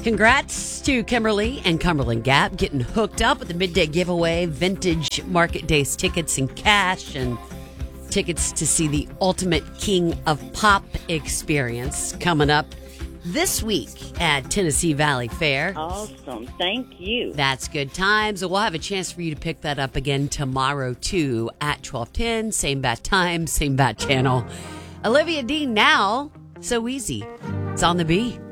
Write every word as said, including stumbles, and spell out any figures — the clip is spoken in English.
Congrats to Kimberly and Cumberland Gap getting hooked up with the midday giveaway, vintage Market Days tickets and cash, and tickets to see the ultimate King of Pop experience coming up this week at Tennessee Valley Fair. Awesome. Thank you. That's good times. We'll have a chance for you to pick that up again tomorrow, too, at twelve ten. Same bat time, same bat channel. Olivia Dean now. So easy. It's on the B.